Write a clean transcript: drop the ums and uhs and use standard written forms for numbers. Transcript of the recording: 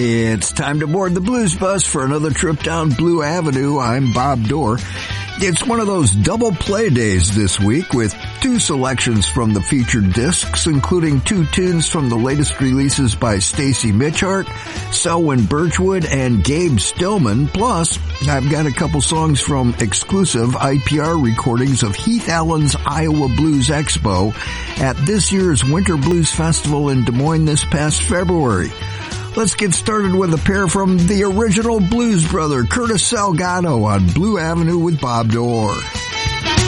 It's time to board the blues bus for another trip down Blue Avenue. I'm Bob Dorr. It's one of those double play days this week with two selections from the featured discs, including two tunes from the latest releases by Stacy Mitchart, Selwyn Birchwood, and Gabe Stillman. Plus, I've got a couple songs from exclusive IPR recordings of Heath Allen's Iowa Blues Expo at this year's Winter Blues Festival in Des Moines this past February. Let's get started with a pair from the original Blues Brother, Curtis Salgado, on Blue Avenue with Bob Dorr.